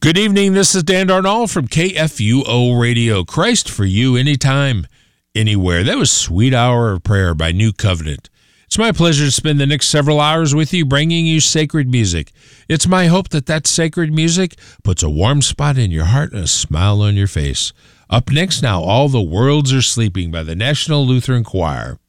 Good evening. This is Dan Darnall from KFUO Radio. Christ for you anytime, anywhere. That was Sweet Hour of Prayer by New Covenant. It's my pleasure to spend the next several hours with you, bringing you sacred music. It's my hope that that sacred music puts a warm spot in your heart and a smile on your face. Up next now, All the Worlds Are Sleeping by the National Lutheran Choir.